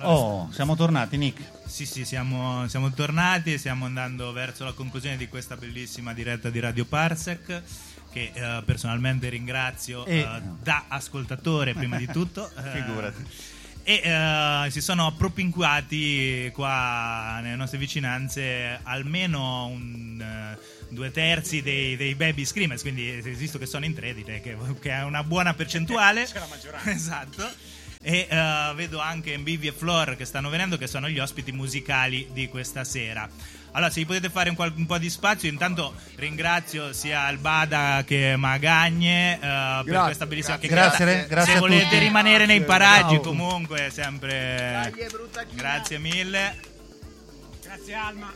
Siamo tornati, Nick. Sì, siamo tornati e stiamo andando verso la conclusione di questa bellissima diretta di Radio Parsec, che personalmente ringrazio da ascoltatore prima di tutto. Figurati. E si sono appropinquati qua nelle nostre vicinanze almeno 2/3 dei baby screamers, quindi visto che sono in 3 direi che è una buona percentuale. C'è la maggioranza. Esatto. E vedo anche Bivi e Flor che stanno venendo, che sono gli ospiti musicali di questa sera. Allora, se vi potete fare un po' di spazio, intanto ringrazio sia il Bada che Magagne per questa bellissima chiacchierata. Grazie se a volete tutti. rimanere nei paraggi, Ciao. comunque sempre grazie mille. Grazie Alma.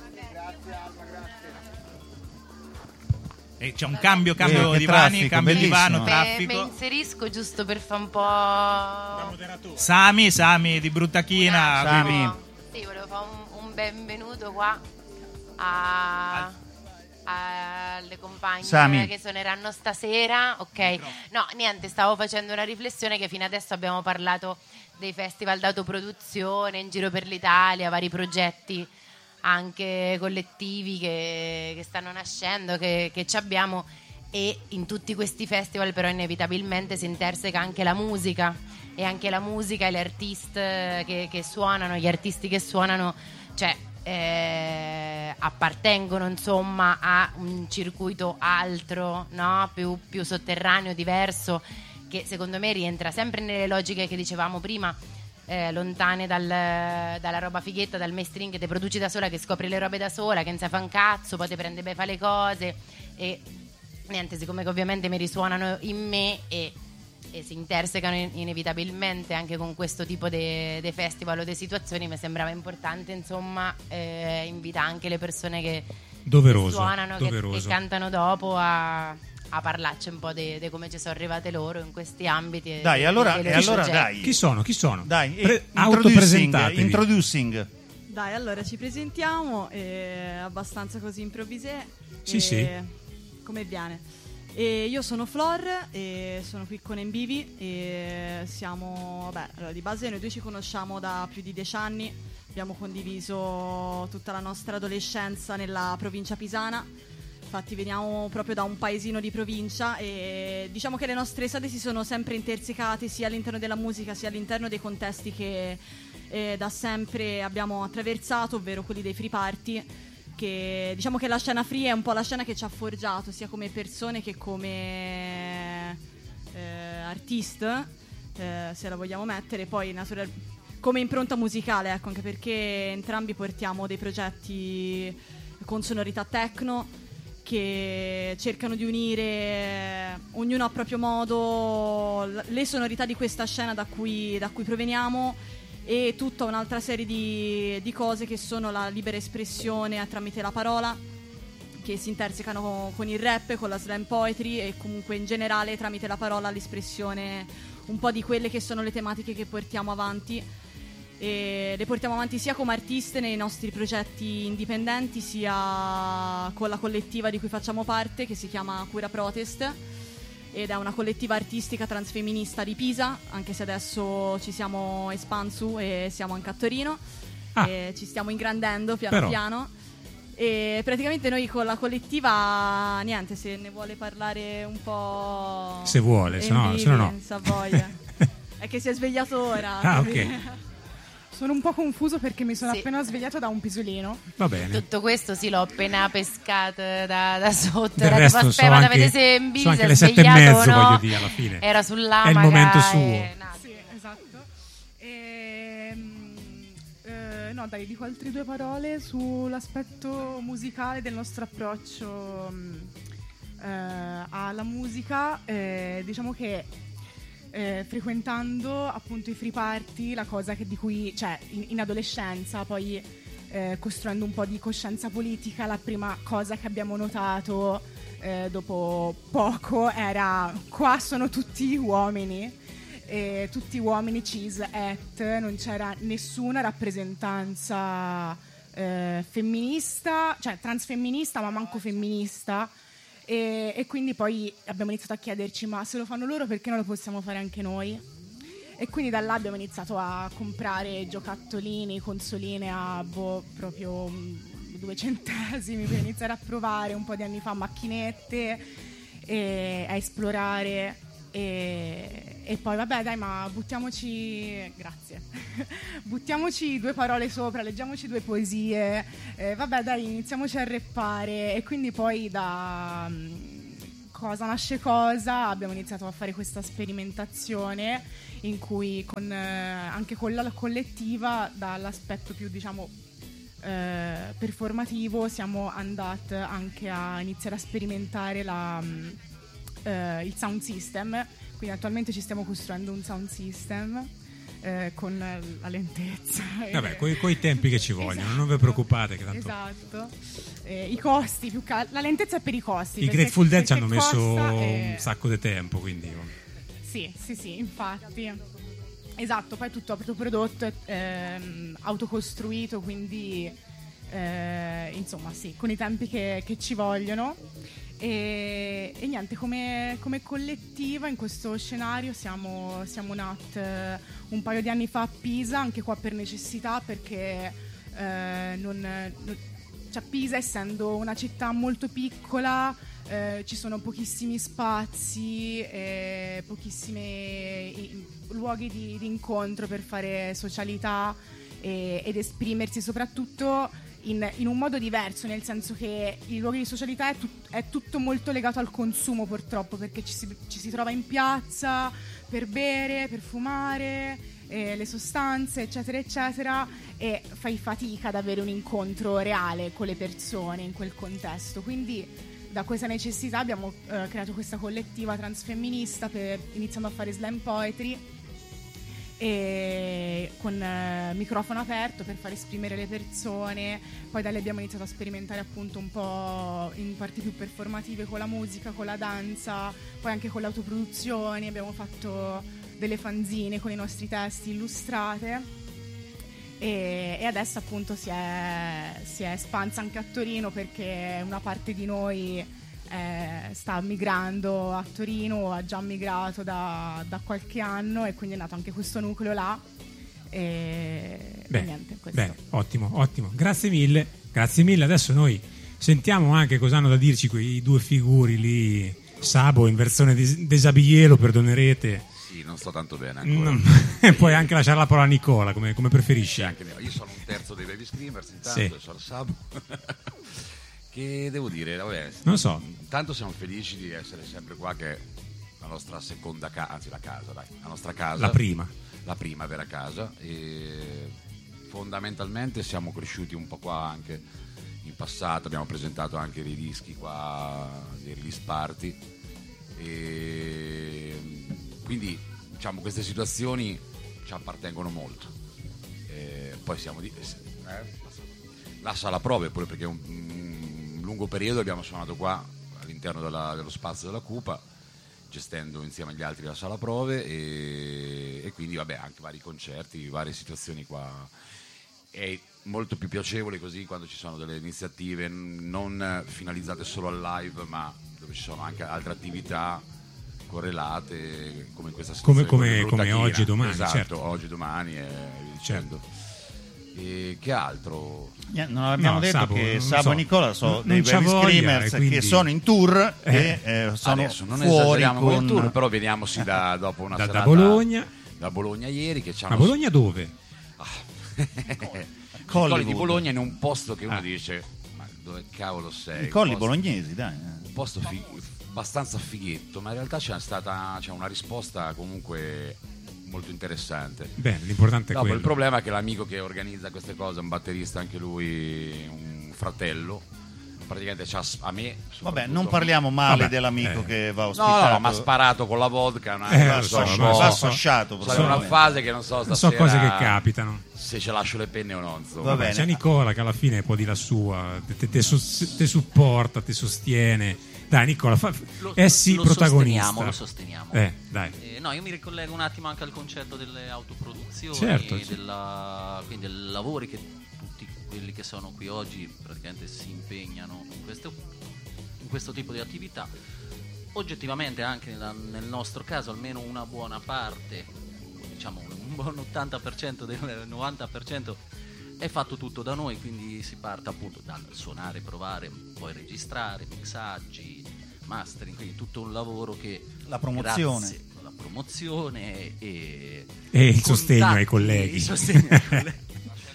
E c'è un cambio che divani, traffico, cambio bellissimo. divano, Mi traffico. inserisco giusto per fare un po'. Da moderatore. Sami di Bruttachina. Sami. Sì, volevo fare un benvenuto qua alle compagne Sami. che suoneranno stasera. Ok, no, niente, stavo facendo una riflessione che fino adesso abbiamo parlato dei festival d'autoproduzione in giro per l'Italia, vari progetti anche collettivi che stanno nascendo, che ci abbiamo, e in tutti questi festival però inevitabilmente si interseca anche la musica, e anche la musica e gli artisti che suonano, gli artisti che suonano, cioè appartengono insomma a un circuito altro, no? più sotterraneo, diverso, che secondo me rientra sempre nelle logiche che dicevamo prima, lontane dalla roba fighetta, dal mainstream che te produci da sola, che scopri le robe da sola, che non sai fa un cazzo, poi te prende bene fa le cose, e niente, siccome che ovviamente mi risuonano in me e si intersecano inevitabilmente anche con questo tipo di festival o di situazioni, mi sembrava importante insomma invitare anche le persone che suonano, che cantano dopo a parlarci un po' di come ci sono arrivate loro in questi ambiti. Dai, allora dai. Chi sono? Dai, autopresentatevi. introducing. Dai, allora ci presentiamo, abbastanza così improvvisé. Sì. Come viene? Io sono Flor e sono qui con Embivi e siamo, allora, di base noi due ci conosciamo da più di 10 anni, abbiamo condiviso tutta la nostra adolescenza nella provincia pisana. Infatti veniamo proprio da un paesino di provincia e diciamo che le nostre strade si sono sempre intersecate sia all'interno della musica sia all'interno dei contesti che da sempre abbiamo attraversato, ovvero quelli dei free party, che diciamo che la scena free è un po' la scena che ci ha forgiato sia come persone che come artiste, se la vogliamo mettere, poi come impronta musicale, ecco, anche perché entrambi portiamo dei progetti con sonorità techno che cercano di unire ognuno a proprio modo le sonorità di questa scena da cui proveniamo e tutta un'altra serie di cose che sono la libera espressione tramite la parola, che si intersecano con il rap, con la slam poetry e comunque in generale tramite la parola l'espressione un po' di quelle che sono le tematiche che portiamo avanti. E le portiamo avanti sia come artiste nei nostri progetti indipendenti sia con la collettiva di cui facciamo parte, che si chiama Cura Protest, ed è una collettiva artistica transfemminista di Pisa, anche se adesso ci siamo espansu e siamo anche a Torino e ci stiamo ingrandendo piano piano. E praticamente noi con la collettiva, niente, se ne vuole parlare un po', se vuole, se no sa voglia. È che si è svegliato ora. Ok. Sono un po' confuso perché mi sono appena svegliato da un pisolino. Va bene. Tutto questo sì, l'ho appena pescato da sotto. Del resto sono anche, sono anche le 7:30, no? Voglio dire, alla fine. Era sull'amaca. È il momento suo. Sì, esatto. No, dai, dico altre 2 parole sull'aspetto musicale del nostro approccio alla musica. Diciamo che frequentando appunto i free party, la cosa di cui, cioè in adolescenza, poi costruendo un po' di coscienza politica, la prima cosa che abbiamo notato dopo poco era: qua sono tutti uomini, tutti uomini cis non c'era nessuna rappresentanza femminista, cioè transfemminista, ma manco femminista. E quindi poi abbiamo iniziato a chiederci: ma se lo fanno loro, perché non lo possiamo fare anche noi? E quindi da là abbiamo iniziato a comprare giocattolini, consoline a proprio 2 centesimi per iniziare a provare un po' di anni fa, macchinette, e a esplorare. E poi vabbè dai, ma buttiamoci, grazie, buttiamoci 2 parole sopra, leggiamoci 2 poesie, vabbè dai, iniziamoci a rappare. E quindi poi da cosa nasce cosa abbiamo iniziato a fare questa sperimentazione in cui anche con la collettiva, dall'aspetto più diciamo performativo, siamo andati anche a iniziare a sperimentare il sound system. Quindi attualmente ci stiamo costruendo un sound system con la lentezza. Vabbè, coi tempi che ci vogliono, esatto, non vi preoccupate che tanto... Esatto. I costi, la lentezza è per i costi. I Grateful Dead ci hanno messo un sacco di tempo, quindi... Sì, infatti. Esatto, poi tutto autoprodotto, autocostruito, quindi insomma sì, con i tempi che ci vogliono. E niente, come collettiva in questo scenario siamo nati un paio di anni fa a Pisa, anche qua per necessità, perché cioè Pisa, essendo una città molto piccola, ci sono pochissimi spazi, pochissimi luoghi di incontro per fare socialità ed esprimersi, soprattutto in un modo diverso, nel senso che i luoghi di socialità è tutto molto legato al consumo, purtroppo, perché ci si trova in piazza per bere, per fumare, le sostanze eccetera eccetera, e fai fatica ad avere un incontro reale con le persone in quel contesto. Quindi da questa necessità abbiamo creato questa collettiva transfemminista, iniziando a fare slam poetry, e con microfono aperto per far esprimere le persone. Poi da lì abbiamo iniziato a sperimentare appunto un po' in parti più performative con la musica, con la danza, poi anche con le autoproduzioni. Abbiamo fatto delle fanzine con i nostri testi illustrate, e adesso appunto si è espansa anche a Torino, perché una parte di noi sta migrando a Torino, ha già migrato da qualche anno, e quindi è nato anche questo nucleo là. E niente, questo. Bene, ottimo. Grazie mille. Adesso noi sentiamo anche cosa hanno da dirci quei 2 figuri lì. Sabo in versione Desabiglielo, perdonerete. Sì, non sto tanto bene ancora. E puoi anche lasciare la parola a Nicola, come preferisci. Anche io sono un terzo dei Baby Screamers, intanto sì. Sono Sabo. Che devo dire, vabbè, non so. Intanto siamo felici di essere sempre qua, che è la nostra seconda casa, anzi la nostra casa. La prima vera casa, e fondamentalmente siamo cresciuti un po' qua anche in passato, abbiamo presentato anche dei dischi qua, dei release party, e quindi diciamo queste situazioni ci appartengono molto. Poi siamo la sala prove, pure perché un lungo periodo abbiamo suonato qua all'interno dello spazio della Cupa, gestendo insieme agli altri la sala prove, e quindi vabbè, anche vari concerti, varie situazioni qua. È molto più piacevole così quando ci sono delle iniziative non finalizzate solo al live, ma dove ci sono anche altre attività correlate, come in questa situazione come oggi e domani. Esatto, certo. Oggi e domani, e via dicendo. E che altro? Non abbiamo detto Sabo, che non Sabo so. e Nicola sono Non dei c'ha Baby voglia, Screamers quindi... che sono in tour e sono adesso non fuori esageriamo con con il tour, però vediamo dopo una serata da Bologna. Da Bologna ieri, che c'hanno... Ma Bologna dove? Colli di Bologna, in un posto che uno dice: ma dove cavolo sei? i colli bolognesi, dai. Un posto abbastanza fighetto, ma in realtà c'è una risposta comunque molto interessante. Beh, l'importante è quello. Il problema è che l'amico che organizza queste cose, un batterista anche lui, un fratello, praticamente a me... Vabbè, non parliamo male dell'amico che va ospitato. No, ma ha sparato con la vodka, va associato. È una fase che non so stasera, so cose che capitano, se ce lascio le penne o no, insomma. Va bene. C'è Nicola che alla fine può dire la sua, te supporta, te sostiene. Dai Nicola, essi protagonista. Lo sosteniamo. Dai. No, io mi ricollego un attimo anche al concetto delle autoproduzioni, certo. Quindi dei lavori che tutti quelli che sono qui oggi praticamente si impegnano in questo tipo di attività. Oggettivamente anche nel nostro caso almeno una buona parte, diciamo un buon 80% del 90% è fatto tutto da noi, quindi si parte appunto dal suonare, provare, poi registrare, mixaggi, mastering, quindi tutto un lavoro che la promozione, grazie alla promozione e il sostegno ai colleghi. Il sostegno ai colleghi.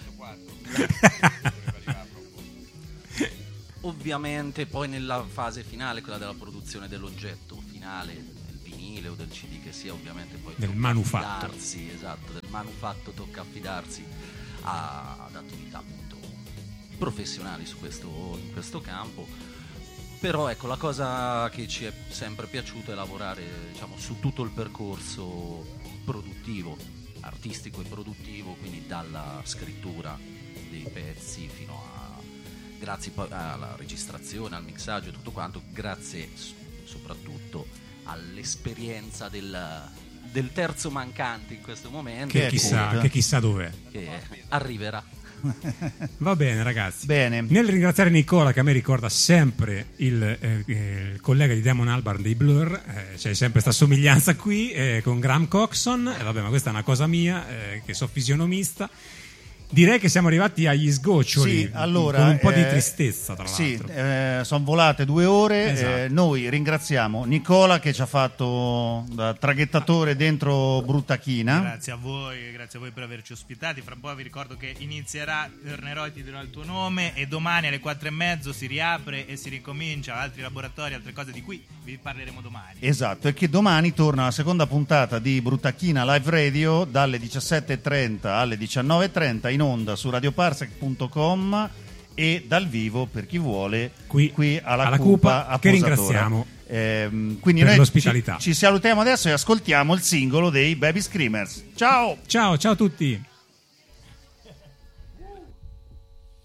Ovviamente poi nella fase finale, quella della produzione dell'oggetto finale, del vinile o del CD che sia, ovviamente poi del manufatto. Esatto, del manufatto tocca affidarsi ad attività appunto professionali in questo campo. Però ecco, la cosa che ci è sempre piaciuto è lavorare, diciamo, su tutto il percorso produttivo, artistico e produttivo, quindi dalla scrittura dei pezzi fino a, grazie poi alla registrazione, al mixaggio e tutto quanto, grazie soprattutto all'esperienza del terzo mancante in questo momento, che chissà dov'è, che arriverà. Va bene ragazzi. Bene. Nel ringraziare Nicola, che a me ricorda sempre il collega di Damon Albarn dei Blur, c'è sempre questa somiglianza qui con Graham Coxon, vabbè, ma questa è una cosa mia, che so fisionomista. Direi che siamo arrivati agli sgoccioli, sì, allora, con un po' di tristezza tra l'altro. Sì, sono volate 2 ore. Esatto. Noi ringraziamo Nicola che ci ha fatto da traghettatore dentro Bruttachina. Grazie a voi per averci ospitati. Fra un po' vi ricordo che inizierà Tornerò e ti dirò il tuo nome, e domani alle 4:30 si riapre e si ricomincia, altri laboratori, altre cose di cui vi parleremo domani. Esatto, e che domani torna la seconda puntata di Bruttachina Live Radio dalle 17:30 alle 19:30 in onda su radioparsec.com e dal vivo per chi vuole qui alla Cupa a che Posatore. Ringraziamo quindi per noi l'ospitalità. ci salutiamo adesso e ascoltiamo il singolo dei Baby Screamers. Ciao a tutti.